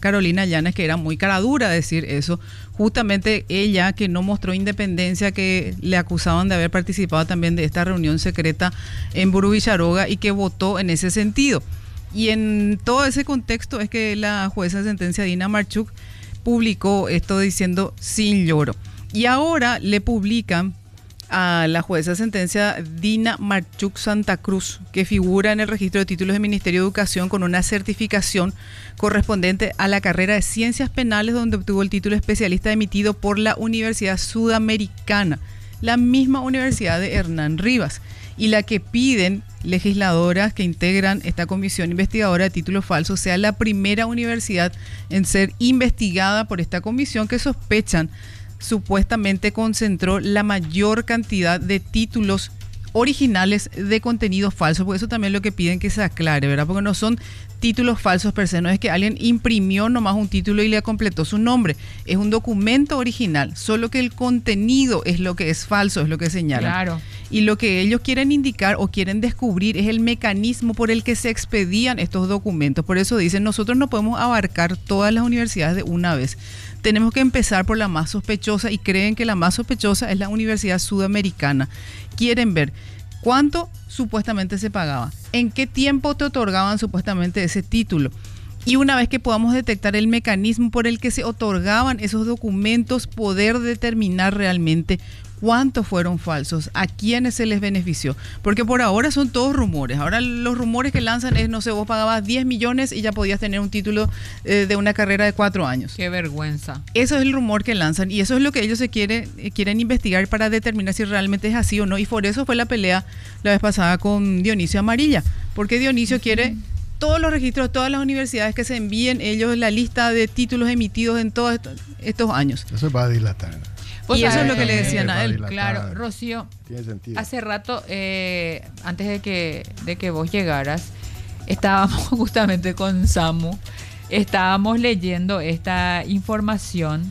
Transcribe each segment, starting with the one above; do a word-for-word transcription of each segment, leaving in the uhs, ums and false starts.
Carolina Llanes, que era muy cara dura decir eso. Justamente ella, que no mostró independencia, que le acusaban de haber participado también de esta reunión secreta en Burú Villaroga y que votó en ese sentido. Y en todo ese contexto es que la jueza de sentencia Dina Marchuk publicó esto diciendo sin lloro. Y ahora le publican a la jueza de sentencia Dina Marchuk Santa Cruz, que figura en el registro de títulos del Ministerio de Educación con una certificación correspondiente a la carrera de Ciencias Penales, donde obtuvo el título especialista emitido por la Universidad Sudamericana, la misma universidad de Hernán Rivas, y la que piden legisladoras que integran esta comisión investigadora de títulos falsos sea la primera universidad en ser investigada por esta comisión, que sospechan supuestamente concentró la mayor cantidad de títulos originales de contenido falso. Por eso también lo que piden que se aclare, ¿verdad? Porque no son títulos falsos per se, no es que alguien imprimió nomás un título y le completó su nombre. Es un documento original, solo que el contenido es lo que es falso, es lo que señalan. Claro. Y lo que ellos quieren indicar o quieren descubrir es el mecanismo por el que se expedían estos documentos. Por eso dicen, nosotros no podemos abarcar todas las universidades de una vez. Tenemos que empezar por la más sospechosa y creen que la más sospechosa es la Universidad Sudamericana. Quieren ver cuánto supuestamente se pagaba, en qué tiempo te otorgaban supuestamente ese título. Y una vez que podamos detectar el mecanismo por el que se otorgaban esos documentos, poder determinar realmente cuántos fueron falsos, a quiénes se les benefició. Porque por ahora son todos rumores. Ahora los rumores que lanzan es, no sé, vos pagabas diez millones y ya podías tener un título eh, de una carrera de cuatro años. Qué vergüenza. Eso es el rumor que lanzan y eso es lo que ellos se quiere, eh, quieren investigar para determinar si realmente es así o no. Y por eso fue la pelea la vez pasada con Dionisio Amarilla. Porque Dionisio uh-huh. quiere todos los registros, todas las universidades que se envíen ellos la lista de títulos emitidos en todos estos, estos años. Eso va a dilatar. Pues y eso es lo que le decían a él. Claro, Rocío, tiene sentido. Hace rato, eh, antes de que, de que vos llegaras, estábamos justamente con Samu, estábamos leyendo esta información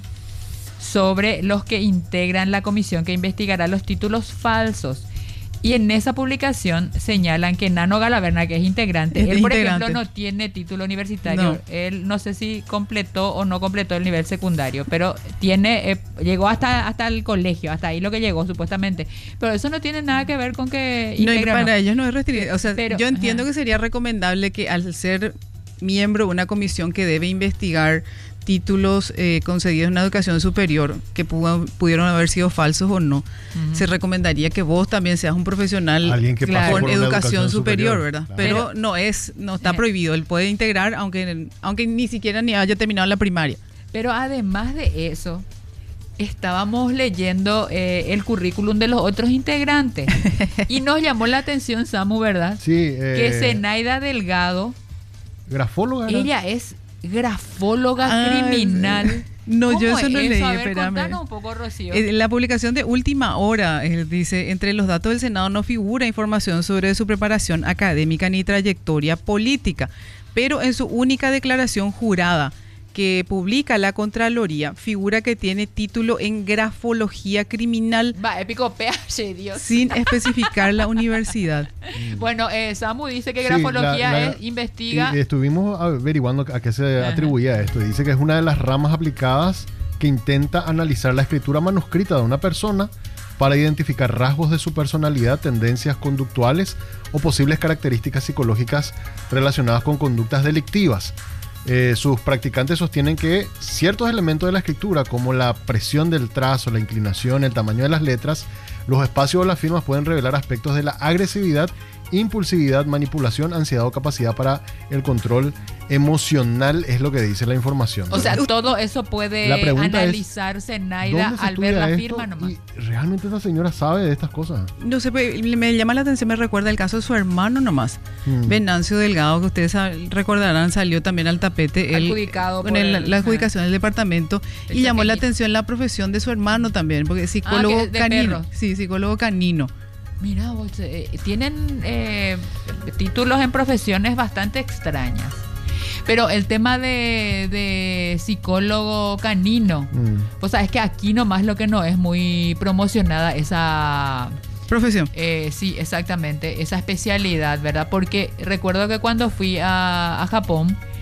sobre los que integran la comisión que investigará los títulos falsos. Y en esa publicación señalan que Nano Galaverna, que es integrante, es él por integrante. ejemplo no tiene título universitario, No. él no sé si completó o no completó el nivel secundario, pero tiene, eh, llegó hasta, hasta el colegio, hasta ahí lo que llegó supuestamente, pero eso no tiene nada que ver con que no, integran, para no. ellos no es restringido, o sea, Pero, yo entiendo ajá. que sería recomendable que al ser miembro de una comisión que debe investigar títulos eh, concedidos en la educación superior que pudo, pudieron haber sido falsos o no, uh-huh. se recomendaría que vos también seas un profesional Alguien que claro, con educación, educación superior, superior, ¿verdad? Claro. Pero, Pero no es, no está eh, prohibido, él puede integrar aunque, aunque ni siquiera ni haya terminado la primaria. Pero además de eso, estábamos leyendo eh, el currículum de los otros integrantes y nos llamó la atención, Samu, ¿verdad? Sí. Eh, que Zenaida Delgado, grafóloga. ¿no? ella es grafóloga ah, criminal. No, yo eso no es leí, A ver, espérame. contanos un poco, Rocío. En la publicación de Última Hora, él dice, entre los datos del Senado no figura información sobre su preparación académica ni trayectoria política, pero en su única declaración jurada que publica la Contraloría, figura que tiene título en grafología criminal. Va, épico peaje, Dios. Sin especificar la universidad. Bueno, eh, Samu dice que Sí, grafología la- la- es, investiga... Y estuvimos averiguando a qué se Ajá. atribuía esto. Y dice que es una de las ramas aplicadas que intenta analizar la escritura manuscrita de una persona para identificar rasgos de su personalidad, tendencias conductuales o posibles características psicológicas relacionadas con conductas delictivas. Eh, sus practicantes sostienen que ciertos elementos de la escritura, como la presión del trazo, la inclinación, el tamaño de las letras, los espacios o las firmas pueden revelar aspectos de la agresividad, impulsividad, manipulación, ansiedad o capacidad para el control emocional, es lo que dice la información. O sea, ¿verdad? todo eso puede La pregunta analizarse Naida ¿Dónde se al ver la estudia firma esto? nomás. Y realmente esta señora sabe de estas cosas. No sé, me llama la atención, me recuerda el caso de su hermano nomás, Hmm. Venancio Delgado, que ustedes recordarán, salió también al tapete él, Adjudicado con por el- el- la adjudicación del departamento El y llamó la pequeñito. atención la profesión de su hermano también, porque es psicólogo que es de canino. perros. Sí, psicólogo canino. Mira, vos, eh, tienen eh, títulos en profesiones bastante extrañas. Pero el tema de, de psicólogo canino, Mm. o sea, es que aquí nomás lo que no es muy promocionada esa... Profesión. Eh, sí, exactamente, esa especialidad, ¿verdad? Porque recuerdo que cuando fui a, a Japón,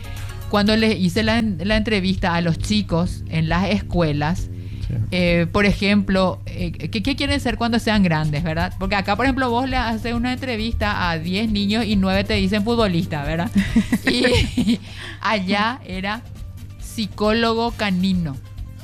cuando les hice la, la entrevista a los chicos en las escuelas, sí. eh, por ejemplo, eh, ¿qué, ¿qué quieren ser cuando sean grandes, verdad? Porque acá, por ejemplo, vos le haces una entrevista a diez niños y nueve te dicen futbolista, ¿verdad? Y allá era psicólogo canino.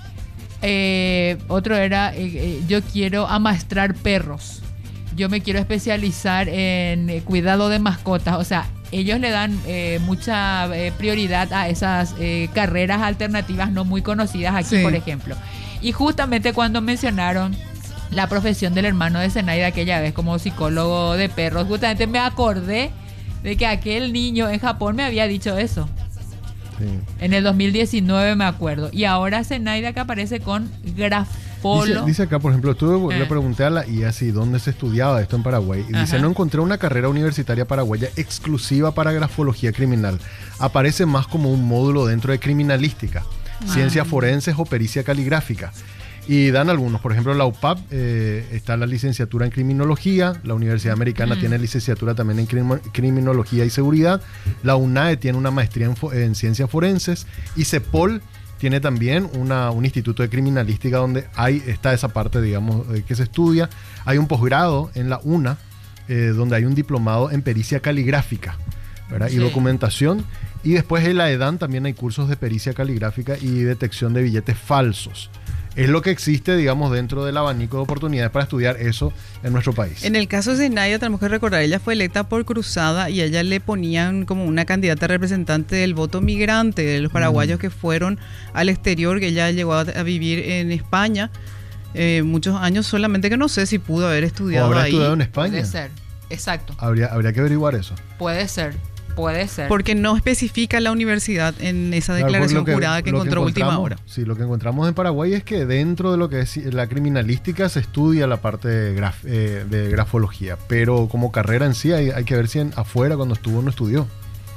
Eh, otro era, eh, eh, yo quiero amaestrar perros. Yo me quiero especializar en eh, cuidado de mascotas. O sea, ellos le dan eh, mucha eh, prioridad a esas eh, carreras alternativas no muy conocidas aquí, sí. por ejemplo. Y justamente cuando mencionaron la profesión del hermano de Zenaida aquella vez como psicólogo de perros, justamente me acordé de que aquel niño en Japón me había dicho eso. Sí. En el dos mil diecinueve me acuerdo. Y ahora Zenaida que aparece con grafólogo. Dice, dice acá, por ejemplo, estuve, eh. le pregunté a la I A si dónde se estudiaba esto en Paraguay. Y dice, no encontré una carrera universitaria paraguaya exclusiva para grafología criminal. Aparece más como un módulo dentro de criminalística, ah. ciencias forenses o pericia caligráfica. Y dan algunos, por ejemplo, la U P A P eh, está la licenciatura en criminología, la Universidad Americana mm. tiene licenciatura también en crim criminología y seguridad, la UNAE tiene una maestría en, en ciencias forenses y CEPOL tiene también una, un instituto de criminalística donde hay, está esa parte, digamos, eh, que se estudia. Hay un posgrado en la UNA eh, donde hay un diplomado en pericia caligráfica, ¿verdad? Sí. Y documentación. Y después en la EDAN también hay cursos de pericia caligráfica y detección de billetes falsos. Es lo que existe, digamos, dentro del abanico de oportunidades para estudiar eso en nuestro país. En el caso de Zenaida, tenemos que recordar, ella fue electa por Cruzada y a ella le ponían como una candidata representante del voto migrante, de los paraguayos mm. que fueron al exterior, que ella llegó a, a vivir en España eh, muchos años, solamente que no sé si pudo haber estudiado ¿O habrá ahí. estudiado en España? Puede ser, exacto. Habría, habría que averiguar eso. Puede ser. Puede ser. Porque no especifica la universidad en esa declaración claro, que, jurada que encontró que última hora. Sí, lo que encontramos en Paraguay es que dentro de lo que es la criminalística se estudia la parte de, graf, eh, de grafología, pero como carrera en sí hay, hay que ver si en, afuera cuando estuvo no estudió.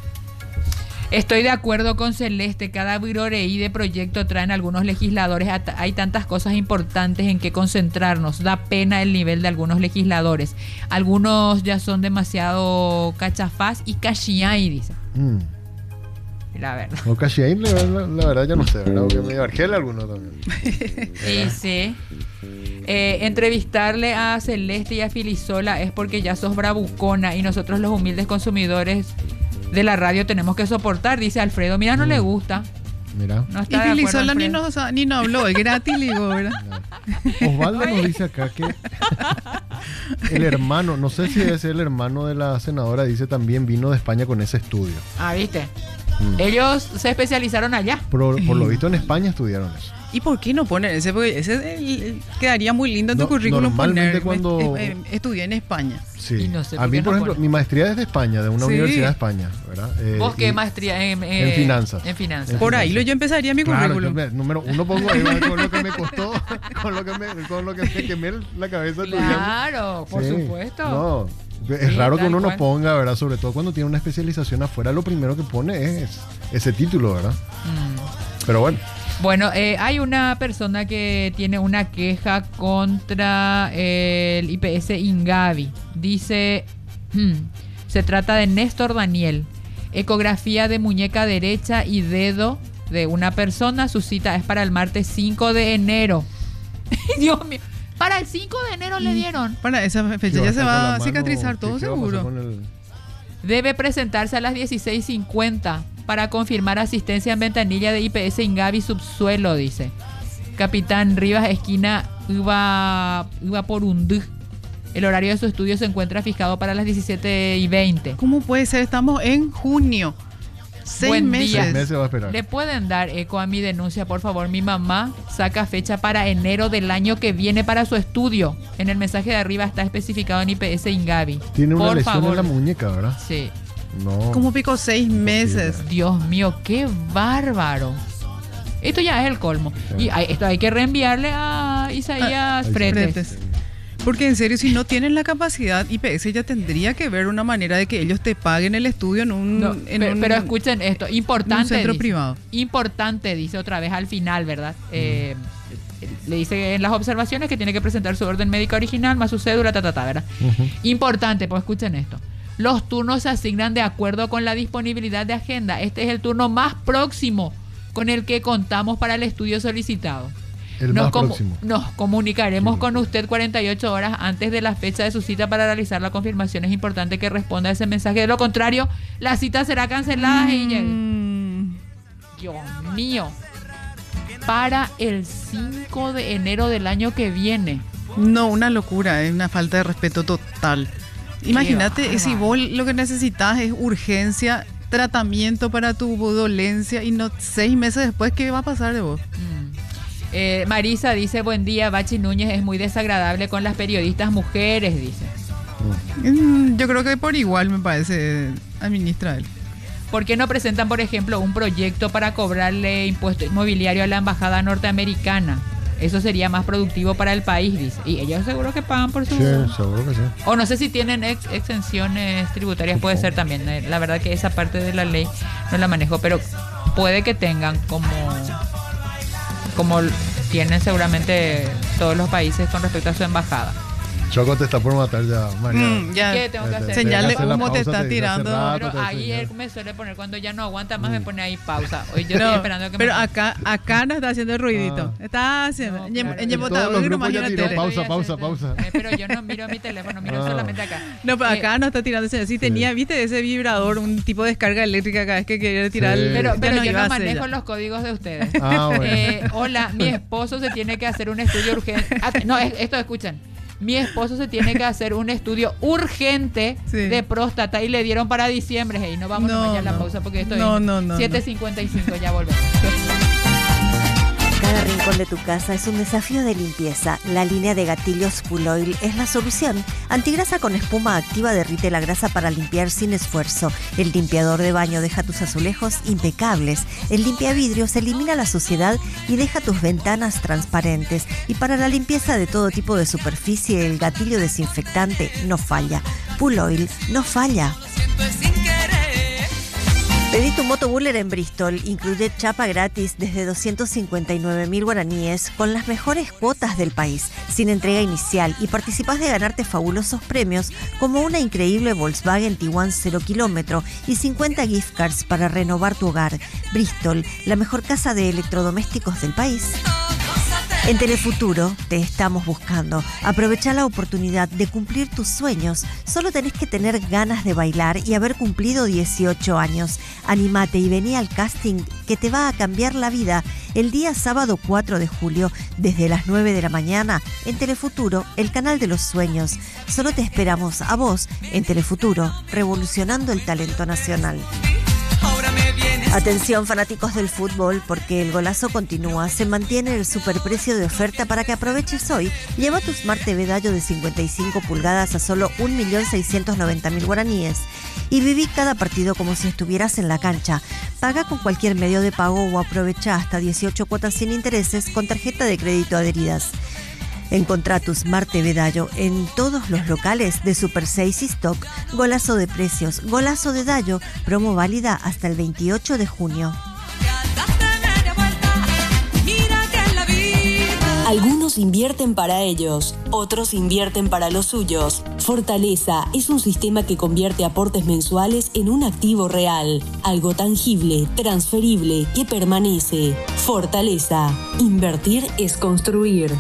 Estoy de acuerdo con Celeste, cada viroreí de proyecto traen algunos legisladores, hay tantas cosas importantes en que concentrarnos, da pena el nivel de algunos legisladores, algunos ya son demasiado cachafás y cachiay, dice. Mm. La verdad. O cachiay, la, la, la verdad yo no sé, ¿verdad? Porque me argel alguno también. Sí, sí. Eh, entrevistarle a Celeste y a Filisola es porque ya sos bravucona y nosotros los humildes consumidores de la radio tenemos que soportar, dice Alfredo. Mira, no mm. le gusta. Mira. No está y Filisola ni nos, ni nos habló, es gratis, digo, ¿verdad? No. Osvaldo nos dice acá que el hermano, no sé si es el hermano de la senadora, dice también vino de España con ese estudio. Ah, ¿viste? Mm. Ellos se especializaron allá. Por, por lo visto en España estudiaron eso. ¿Y por qué no poner ese? Porque ese el, quedaría muy lindo en tu no, currículum poner. Cuando eh, estudié en España. Sí. Y no sé a mí, por no ejemplo, pone. mi maestría es de España, de una sí. universidad de España, ¿verdad? Eh, ¿Vos qué maestría? En, eh, en finanzas. En finanzas. Por ahí lo yo empezaría mi claro, currículum. Yo, número uno pongo ahí con lo que me costó, con lo que me, con lo que me quemé la cabeza. Claro, por sí. supuesto. No. Es sí, raro que uno no ponga, ¿verdad? Sobre todo cuando tiene una especialización afuera, lo primero que pone es ese título, ¿verdad? Mm. Pero bueno. Bueno, eh, hay una persona que tiene una queja contra el I P S Ingavi. Dice, hmm, se trata de Néstor Daniel. Ecografía de muñeca derecha y dedo de una persona. Su cita es para el martes cinco de enero. Dios mío. Para el cinco de enero le dieron. Para esa fecha ya se va a cicatrizar todo seguro. El... Debe presentarse a las dieciséis cincuenta para confirmar asistencia en ventanilla de I P S Ingavi subsuelo, dice. Capitán Rivas, esquina Uva, Uva Porundú. El horario de su estudio se encuentra fijado para las diecisiete y veinte. ¿Cómo puede ser? Estamos en junio. Seis Buen meses. día. Seis meses va a esperar. ¿Le pueden dar eco a mi denuncia, por favor? Mi mamá saca fecha para enero del año que viene para su estudio. En el mensaje de arriba está especificado en I P S Ingavi. Tiene una por lesión favor. en la muñeca, ¿verdad? Sí. No. ¿Cómo pico seis meses? Sí, Dios mío, qué bárbaro. Esto ya es el colmo. Sí. Y hay, esto hay que reenviarle a Isaías ah, Fretes. Fretes. Porque en serio, si no tienen la capacidad, I P S ya tendría que ver una manera de que ellos te paguen el estudio en un... No, en pero, un pero escuchen esto, importante. Un centro dice, privado. Importante, dice otra vez al final, ¿verdad? Mm. Eh, le dice en las observaciones que tiene que presentar su orden médica original más su cédula, ta, ta, ta, ¿verdad? Uh-huh. Importante, pues escuchen esto. Los turnos se asignan de acuerdo con la disponibilidad de agenda. Este es el turno más próximo con el que contamos para el estudio solicitado. El nos, más com próximo. nos comunicaremos con usted cuarenta y ocho horas antes de la fecha de su cita para realizar la confirmación. Es importante que responda a ese mensaje. De lo contrario, la cita será cancelada. Mm. Y llegue. Dios mío. Para el cinco de enero del año que viene. No, una locura, es una falta de respeto total. Imagínate, si vos lo que necesitas es urgencia, tratamiento para tu dolencia y no seis meses después, ¿qué va a pasar de vos? Mm. Eh, Marisa dice, buen día, Bachi Núñez es muy desagradable con las periodistas mujeres, dice. Mm, yo creo que por igual me parece, administra él. ¿Por qué no presentan, por ejemplo, un proyecto para cobrarle impuesto inmobiliario a la embajada norteamericana? Eso sería más productivo para el país, dice. Y ellos seguro que pagan por su... Sí, seguro que sí. O no sé si tienen ex exenciones tributarias, puede ser también. La verdad que esa parte de la ley no la manejo, pero puede que tengan como... como tienen seguramente todos los países con respecto a su embajada. Choco te está por matar ya, María. Mm, ya. ¿Qué tengo que hacer? Señal de Hacer la humo te pausa, está te dice hace tirando. rato, Pero te ahí señala. él me suele poner, cuando ya no aguanta más, me pone ahí pausa. Hoy yo No, estoy esperando que pero me... acá, acá no está haciendo el ruidito. Ah. Está haciendo. No, En- claro. en En Yembota, todos los uy, grupos nomás ya en la tiró tele. pausa, Estoy pausa, haciendo- pausa. Eh, pero yo no miro mi teléfono, miro Ah. solamente acá. No, pero Eh, acá no está tirando señal. Sí, tenía, viste, ese vibrador, un tipo de descarga eléctrica cada vez que quería tirar. Sí. el- Pero, ya pero nos yo iba no a hacer manejo ya. los códigos de ustedes. Ah, bueno. Eh, hola, mi esposo se tiene que hacer un estudio urgente. Ah, no, es- esto escuchan. Mi esposo se tiene que hacer un estudio urgente Sí. de próstata y le dieron para diciembre. Y no vamos No, nomás ya a la no. pausa porque esto No, es no, no, siete cincuenta y cinco, ya volvemos. Cada rincón de tu casa es un desafío de limpieza. La línea de gatillos Full Oil es la solución. Antigrasa con espuma activa derrite la grasa para limpiar sin esfuerzo. El limpiador de baño deja tus azulejos impecables. El limpiavidrios elimina la suciedad y deja tus ventanas transparentes. Y para la limpieza de todo tipo de superficie, el gatillo desinfectante no falla. Full Oil no falla. Pedí tu Moto Buller en Bristol, incluye chapa gratis desde doscientos cincuenta y nueve mil guaraníes con las mejores cuotas del país, sin entrega inicial, y participás de ganarte fabulosos premios como una increíble Volkswagen Tiguan cero kilómetro y cincuenta gift cards para renovar tu hogar. Bristol, la mejor casa de electrodomésticos del país. En Telefuturo te estamos buscando. Aprovecha la oportunidad de cumplir tus sueños. Solo tenés que tener ganas de bailar y haber cumplido dieciocho años. Animate y vení al casting que te va a cambiar la vida el día sábado cuatro de julio desde las nueve de la mañana en Telefuturo, el canal de los sueños. Solo te esperamos a vos en Telefuturo, revolucionando el talento nacional. Atención fanáticos del fútbol, porque el golazo continúa. Se mantiene el superprecio de oferta para que aproveches hoy. Lleva tu Smart T V Dallo de cincuenta y cinco pulgadas a solo un millón seiscientos noventa mil guaraníes. Y viví cada partido como si estuvieras en la cancha. Paga con cualquier medio de pago o aprovecha hasta dieciocho cuotas sin intereses con tarjeta de crédito adheridas. Encontrá tu Smart T V Dallo en todos los locales de Super seis y Stock. Golazo de precios, golazo de Dallo, promo válida hasta el veintiocho de junio. Algunos invierten para ellos, otros invierten para los suyos. Fortaleza es un sistema que convierte aportes mensuales en un activo real, algo tangible, transferible, que permanece. Fortaleza. Invertir es construir.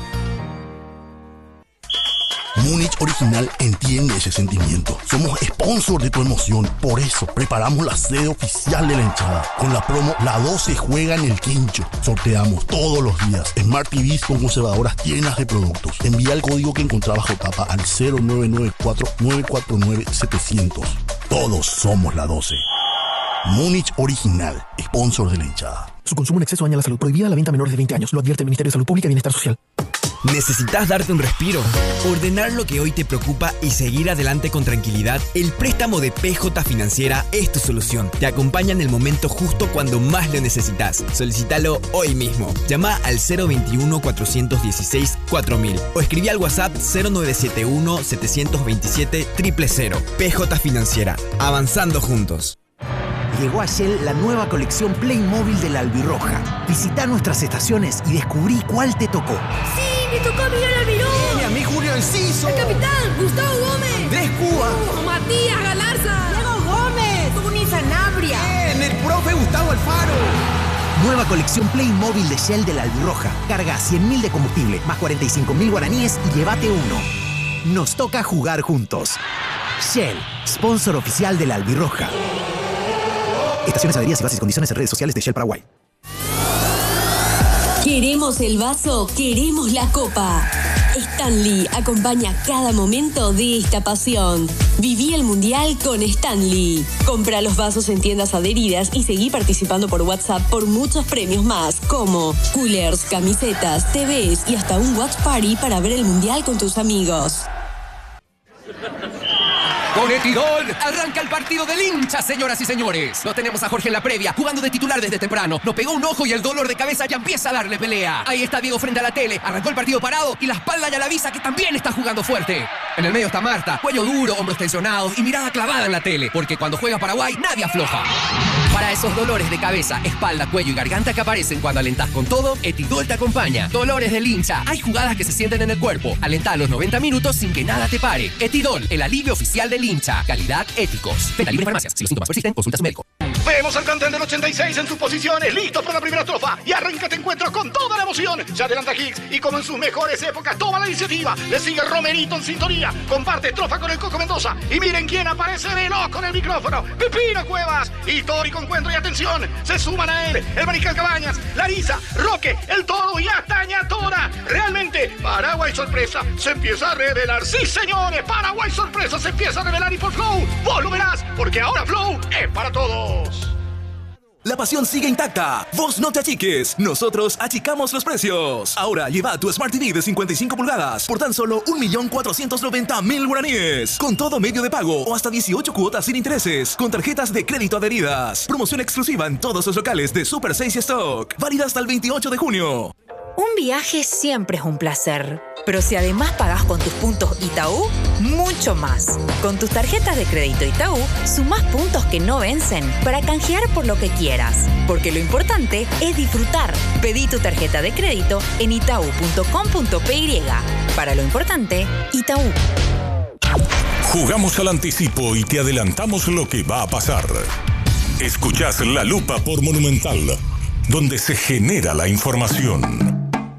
Múnich Original entiende ese sentimiento. Somos sponsor de tu emoción. Por eso preparamos la sede oficial de la hinchada. Con la promo La doce juega en el quincho. Sorteamos todos los días Smart T Vs con conservadoras llenas de productos. Envía el código que encontrás bajo tapa al cero nueve nueve cuatro nueve cuatro nueve setecientos. Todos somos la doce. Múnich Original, sponsor de la hinchada. Su consumo en exceso daña la salud. Prohibida la venta a menores de veinte años. Lo advierte el Ministerio de Salud Pública y Bienestar Social. ¿Necesitas darte un respiro? Ordenar lo que hoy te preocupa y seguir adelante con tranquilidad. El préstamo de P J Financiera es tu solución. Te acompaña en el momento justo cuando más lo necesitas. Solicítalo hoy mismo. Llama al cero veintiuno cuatrocientos dieciséis cuatro mil o escribí al WhatsApp cero nueve siete uno setecientos veintisiete cero cero cero. P J Financiera. Avanzando juntos. Llegó a Shell la nueva colección Playmobil de la Albirroja. Visita nuestras estaciones y descubrí cuál te tocó. ¡Sí! ¡Me tocó a mí el albirón! Y a mí Julio Enciso. El capitán, Gustavo Gómez. Andrés Cuba. Uh, Matías Galarza. Diego Gómez. Tony Sanabria. Bien, el profe Gustavo Alfaro. Nueva colección Playmobil de Shell de la Albirroja. Carga cien mil de combustible, más cuarenta y cinco mil guaraníes y llévate uno. Nos toca jugar juntos. Shell, sponsor oficial de la Albirroja. Estaciones, adheridas y bases y condiciones en redes sociales de Shell Paraguay. Queremos el vaso, queremos la copa. Stanley acompaña cada momento de esta pasión. Viví el Mundial con Stanley. Compra los vasos en tiendas adheridas y seguí participando por WhatsApp por muchos premios más, como coolers, camisetas, T Vs y hasta un watch party para ver el Mundial con tus amigos. Con Etidol, arranca el partido del hincha, señoras y señores. Lo tenemos a Jorge en la previa, jugando de titular desde temprano. Nos pegó un ojo y el dolor de cabeza ya empieza a darle pelea. Ahí está Diego frente a la tele, arrancó el partido parado y la espalda ya le avisa que también está jugando fuerte. En el medio está Marta, cuello duro, hombros tensionados y mirada clavada en la tele, porque cuando juega Paraguay nadie afloja. Para esos dolores de cabeza, espalda, cuello y garganta que aparecen cuando alentás con todo, Etidol te acompaña. Dolores del hincha, hay jugadas que se sienten en el cuerpo. Alentá los noventa minutos sin que nada te pare. Etidol, el alivio oficial del hincha. Calidad, éticos. Venta libre en farmacias. Si los síntomas persisten, consulta a su médico. Vemos al plantel del ochenta y seis en sus posiciones, listos para la primera estrofa. Y arranca este encuentro con toda la emoción. Se adelanta Higgs y como en sus mejores épocas toma la iniciativa. Le sigue Romerito en sintonía. Comparte estrofa con el Coco Mendoza. Y miren quién aparece veloz con el micrófono. Pepino Cuevas. Histórico encuentro y atención. Se suman a él el Mariscal Cabañas, Larisa, Roque, el Toro y Astaña Tora. Realmente, Paraguay sorpresa se empieza a revelar. Sí, señores, Paraguay sorpresa se empieza a revelar y por Flow, vos lo verás, porque ahora Flow es para todos. La pasión sigue intacta. Vos no te achiques. Nosotros achicamos los precios. Ahora lleva tu Smart T V de cincuenta y cinco pulgadas por tan solo un millón cuatrocientos noventa mil guaraníes. Con todo medio de pago o hasta dieciocho cuotas sin intereses. Con tarjetas de crédito adheridas. Promoción exclusiva en todos los locales de Super seis Stock. Válida hasta el veintiocho de junio. Un viaje siempre es un placer. Pero si además pagás con tus puntos Itaú, mucho más. Con tus tarjetas de crédito Itaú, sumás puntos que no vencen para canjear por lo que quieras. Porque lo importante es disfrutar. Pedí tu tarjeta de crédito en itaú punto com punto pe y. Para lo importante, Itaú. Jugamos al anticipo y te adelantamos lo que va a pasar. Escuchás La Lupa por Monumental, donde se genera la información.